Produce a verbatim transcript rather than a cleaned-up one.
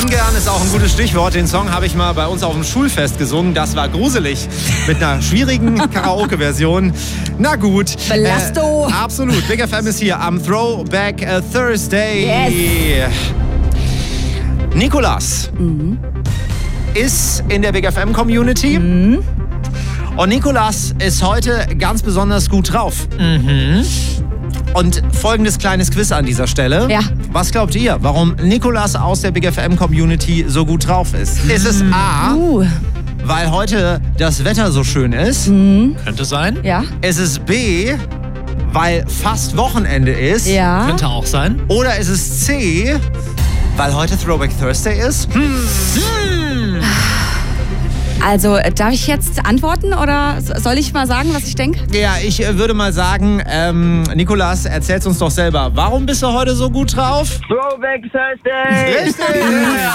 Ungern ist auch ein gutes Stichwort. Den Song habe ich mal bei uns auf dem Schulfest gesungen. Das war gruselig. Mit einer schwierigen Karaoke-Version. Na gut. Belasto. Äh, absolut. Big F M ist hier am Throwback äh, Thursday. Yes. Nikolas Mhm. ist in der Big F M Community. Mhm. Und Nikolas ist heute ganz besonders gut drauf. Mhm. Und folgendes kleines Quiz an dieser Stelle. Ja. Was glaubt ihr, warum Nikolas aus der Big F M Community so gut drauf ist? Ist es A, Uh. weil heute das Wetter so schön ist? Mhm. Könnte sein. Ja. Ist es B, weil fast Wochenende ist? Ja. Könnte auch sein. Oder ist es C, weil heute Throwback Thursday ist? Also, äh, darf ich jetzt antworten oder s- soll ich mal sagen, was ich denke? Ja, ich äh, würde mal sagen, ähm, Nikolas, erzähl's uns doch selber. Warum bist du heute so gut drauf? Throwback Thursday! Richtig!